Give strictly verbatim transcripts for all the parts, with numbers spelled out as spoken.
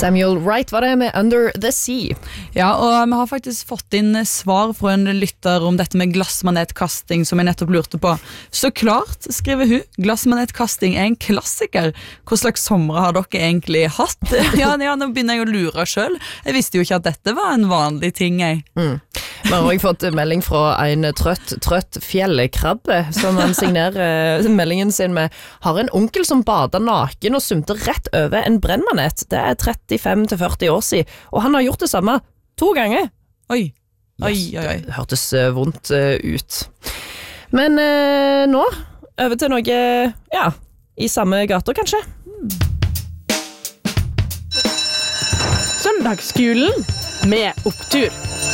Samuel Wright var det med Under the Sea. Ja, og vi har faktisk fått inn svar fra en lytter om dette med glassmanetkasting som jeg nettopp lurte på. Så klart, skriver hun, glassmanetkasting er en klassiker. Hva slags somre har dere egentlig hatt? Ja, ja, nå begynner jeg å lure selv. Jeg visste jo ikke at dette var en vanlig ting, jeg. Mm. Vi har også fått melding fra en trøtt, trøtt fjellkrabbe som han signerer meldingen sin med har en onkel som bader naken og sumte rett over en brennmanet. Det er trettifem til førti år siden, og han har gjort det samme to ganger. Oi, oi, yes, oi, oi. Det hørtes vondt ut. Men eh, nå, over til noe, ja, i samme gater kanskje. Søndagsskolen med opptur.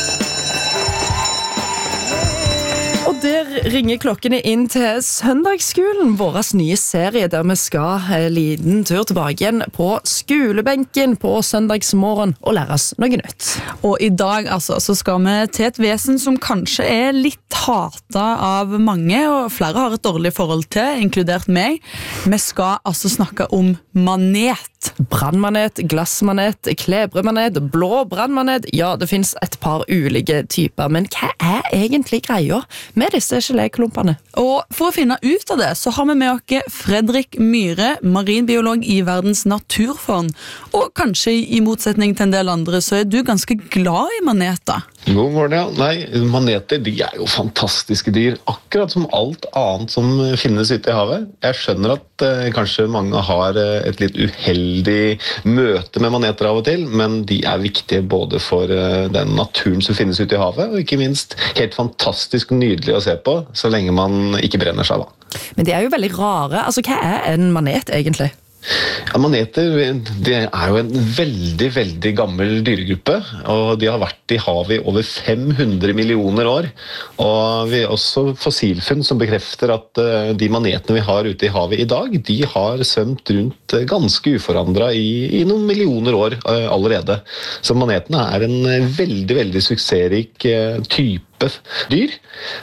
Og der ringer klokkene inn til Søndagsskolen, våres nye serie der vi skal en liten tur tilbake igjen på skolebenken på søndagsmorgen og lære oss noe nytt. Og i dag altså, så skal vi til et vesen som kanskje er litt hatet av mange, og flere har et dårlig forhold til, inkludert meg. Vi skal altså snakke om manet. Brannmanet, glassmanet, klebremanet, blå brannmanet. Ja, det finnes et par ulike typer, men hva er egentlig greia med disse geléklumpene? Og for å finne ut av det, så har vi med oss Fredrik Myhre, marinbiolog i Verdens naturfond. Og kanskje i motsetning til en del andre, så er du ganske glad i maneter. God morgen, ja. Nei, maneter, de er jo fantastiske dyr, akkurat som alt annet som finnes ute i havet. Jeg skjønner at eh, kanskje mange har eh, et litt uheldig møte med maneter av og til, men de er viktige både for eh, den naturen som finnes ute i havet, og ikke minst helt fantastisk nydelig å se på, så lenge man ikke brenner seg da. Men de er jo veldig rare. Altså, hva er en manet egentlig? Ja, maneter det er jo en veldig, veldig gammel dyregruppe, og de har vært i havet i over fem hundre millioner år. Og vi har også fossilfunn som bekrefter at de manetene vi har ute i havet i dag, de har svømt rundt ganske uforandret i, i noen millioner år allerede. Så manetene er en veldig, veldig suksessrik type dyr,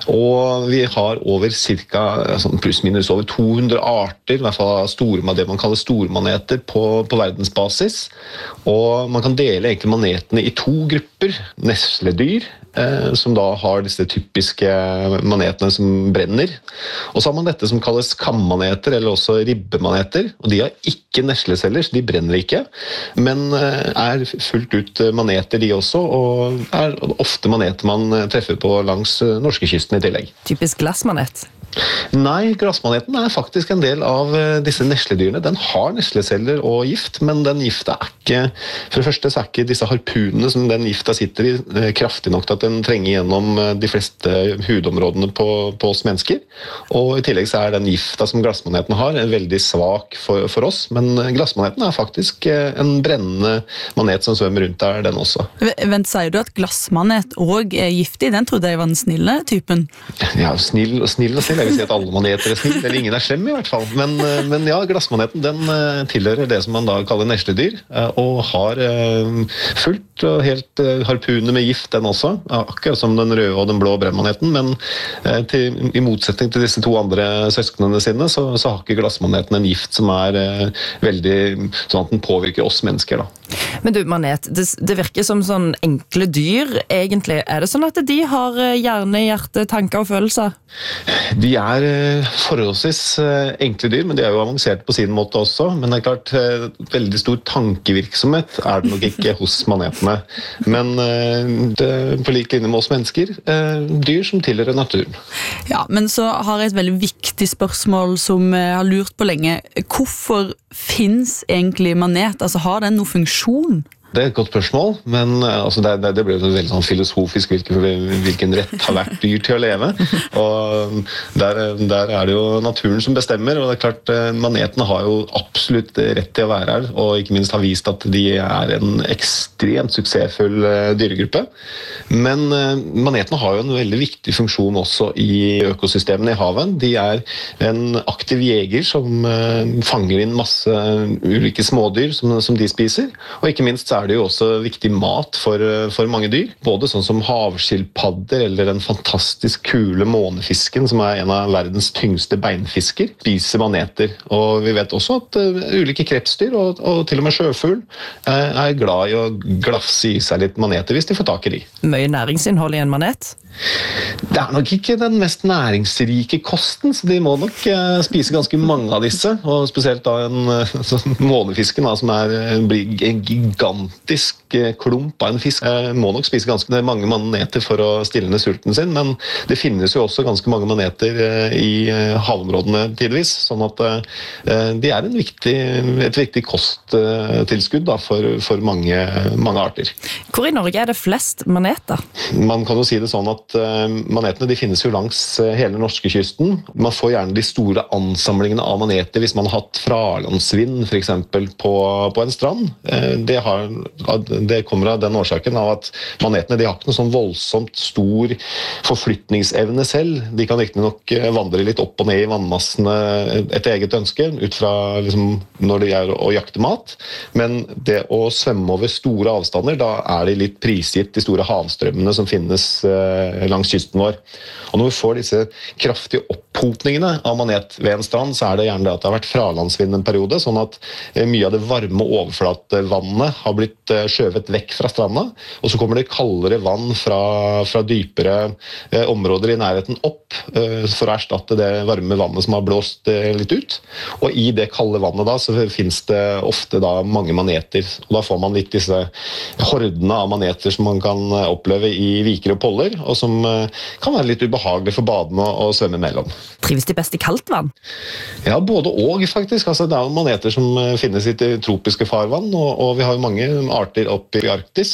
og vi har over cirka pluss minus over to hundre arter, i hvert fall store, det man kaller stormaneter på, på verdensbasis, og man kan dele egentlig manetene i to grupper, nesledyr, eh, som da har disse typiske manetene som brenner, og så har man dette som kalles kammaneter, eller også ribbemaneter, og de har ikke nesleceller, så de brenner ikke, men eh, er fullt ut maneter de også, og er ofte maneter man treffer på langs norskekysten i tillegg. Typisk glassmanet? Nei, glassmaneten er faktisk en del av disse nesledyrene. Den har nesleceller og gift, men den gifta er ikke, for det første så er ikke disse harpunene som den gifta sitter i kraftig nok til at den trenger gjennom de fleste hudområdene på, på oss mennesker. Og i tillegg så er den gifta som glassmaneten har veldig svak for, for oss, men glassmaneten er faktisk en brennende manet som svømmer rundt der, den også. Vent, sier du at glassmanet også er giftig? Den trodde jeg var den snille typen. Ja, snill og snill og snill. Jeg vil si at alle maneter er snill, eller ingen er slem i hvert fall. Men, men ja, glassmaneten den tilhører det som man da kaller nesledyr, og har fullt og helt harpune med gift den også, akkurat som den røde og den blå brennmaneten, men til, i motsetning til disse to andre søsknene sine, så, så har ikke glassmaneten en gift som er veldig sånn at den påvirker oss mennesker da. Men du, manet, det, det virker som sånn enkle dyr, egentlig. Er det sånn at de har hjerne, hjerte, tanker og følelser? De er forholdsvis enkle dyr, men de er jo avansert på sin måte også. Men det er klart, veldig stor tankevirksomhet er det nok ikke hos manetene. Men det, på lik linje med oss mennesker, dyr som tilhører naturen. Ja, men så har jeg et veldig viktig spørsmål som jeg har lurt på lenge. Hvorfor finnes egentlig manet? Altså, har den noen funksjon? Det er et godt spørsmål, men altså, det, det, det ble jo veldig sånn filosofisk hvilken, hvilken rett har vært dyr til å leve. Og der, der er det jo naturen som bestemmer, og det er klart manetene har jo absolutt rett til å være her, og ikke minst har vist at de er en ekstremt suksessfull dyregruppe. Men manetene har jo en veldig viktig funksjon også i økosystemene i havet. De er en aktiv jeger som fanger inn masse ulike smådyr som, som de spiser, og ikke minst så er er det jo også viktig mat for, for mange dyr. Både sånn som havskilpadder eller den fantastisk kule månefisken, som er en av verdens tyngste beinfisker, spiser maneter. Og vi vet også at uh, ulike krepsdyr og, og til og med sjøfugl uh, er glad i å glafse i seg litt maneter hvis de får tak i de. Mye næringsinnhold i en manet? Det er nok ikke den mest næringsrike kosten, så de må nok uh, spise ganske mange av disse, og spesielt da en uh, sånn månefisken da, som er, blir en gigantisk uh, klump av en fisk, uh, må nok spise ganske mange maneter for å stille ned sulten sin, men det finnes jo også ganske mange maneter uh, i uh, havområdene tidvis, sånn at uh, de er en viktig, et viktig kosttilskudd da, for, for mange, mange arter. Hvor i Norge er det flest maneter? Man kan jo si det sånn at manetene de finnes jo langs hele norskekysten. Man får gjerne de store ansamlingene av maneter hvis man har hatt fralandsvind for eksempel på, på en strand. Det, har, det kommer av den årsaken av at manetene de har ikke noe sånn voldsomt stor forflytningsevne selv. De kan ikke nok vandre litt opp og ned i vannmassene etter eget ønske, ut fra liksom, når de er å jakte mat. Men det å svømme over store avstander, da er de litt prisgitt de store havstrømmene som finnes langs kysten vår. Og når vi får disse kraftige opphopningene av manet ved en strand, så er det gjerne det at det har vært fralandsvind en periode, sånn at mye av det varme overflatevannet har blitt skjøvet vekk fra stranda, og så kommer det kaldere vann fra, fra dypere eh, områder i nærheten opp eh, for å erstatte det varme vannet som har blåst eh, litt ut. Og i det kalde vannet da, så finnes det ofte da mange maneter, og da får man litt disse hordene av maneter som man kan oppleve i viker og poller, og som kan være litt ubehagelig for badene å svømme mellom. Trives de best i kaldt vann? Ja, både og faktisk. Altså, det er jo maneter som finnes i tropiske farvann, og, og vi har jo mange arter oppe i Arktis,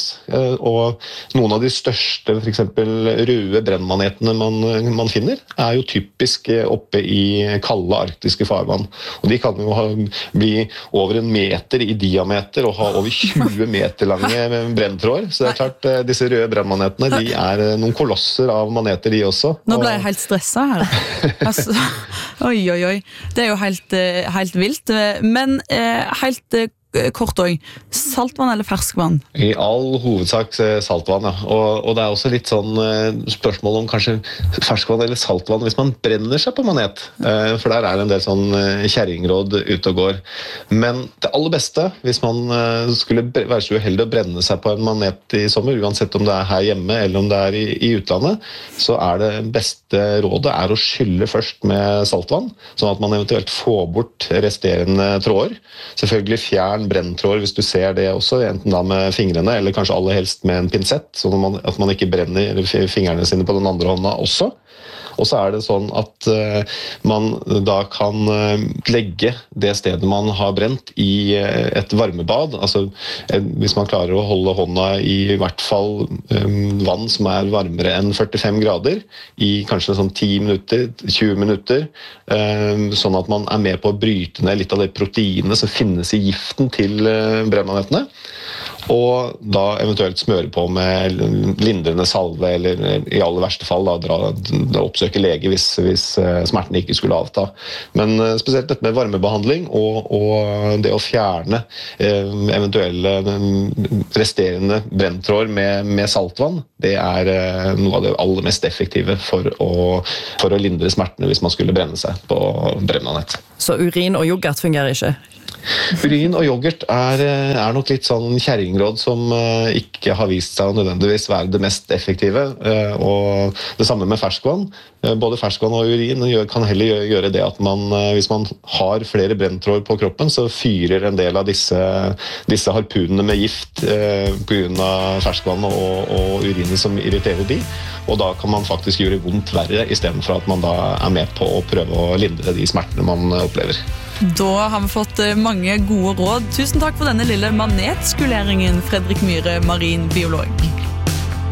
og noen av de største, for eksempel røde brennmanetene man, man finner, er jo typisk oppe i kalde arktiske farvann. Og de kan jo ha, bli over en meter i diameter og ha over tjue meter lange brenntråder, så det er klart, disse røde brennmanetene, de er noen kolosser av maneter de også. Nå ble jeg helt stresset her. Altså, oi, oi, oi. Det er jo helt, helt vilt. Men helt kort også, saltvann eller ferskvann? I all hovedsak saltvann, ja. Og, og det er også litt sånn spørsmål om kanskje ferskvann eller saltvann hvis man brenner seg på manet. For der er det en del sånn kjerringråd ute og går. Men det aller beste, hvis man skulle være så uheldig å brenne seg på en manet i sommer, uansett om det er her hjemme eller om det er i, i utlandet, så er det beste rådet er å skylle først med saltvann, sånn at man eventuelt får bort resterende tråder. Selvfølgelig fjern brenntråd hvis du ser det også, enten da med fingrene eller kanskje aller helst med en pinsett, sånn at man, at man ikke brenner fingrene sine på den andre hånda også. Og så er det sånn at uh, man da kan uh, legge det stedet man har brent i uh, et varmebad. Altså, uh, hvis man klarer å holde hånda i i hvert fall um, vann som er varmere enn førtifem grader, i kanskje sånn ti minutter, tjue minutter, uh, sånn at man er med på å bryte ned litt av det proteinet som finnes i giften til uh, brennmanetene. Og da eventuelt smøre på med lindrende salve, eller i aller verste fall da, dra, da oppsøke lege hvis, hvis smerten ikke skulle avta. Men spesielt dette med varmebehandling og, og det å fjerne eh, eventuelle resterende brenntråder med, med saltvann, det er eh, noe av det aller mest effektive for å, for å lindre smertene hvis man skulle brenne seg på brennmanet. Så urin og yoghurt fungerer ikke? Urin og yoghurt er, er nok litt sånn kjerringråd som uh, ikke har vist seg å nødvendigvis være det mest effektive. Uh, og det samme med ferskvann. Uh, både ferskvann og urin gjør, kan heller gjøre, gjøre det at man, uh, hvis man har flere brenntråder på kroppen, så fyrer en del av disse, disse harpunene med gift uh, på grunn av ferskvann og, og urinet som irriterer de. Og da kan man faktisk gjøre vondt verre, i stedet for at man da er med på å prøve å lindre de smertene man opplever. Da har vi fått mange gode råd. Tusen takk for denne lille manetskuleringen, Fredrik Myhre, marinbiolog.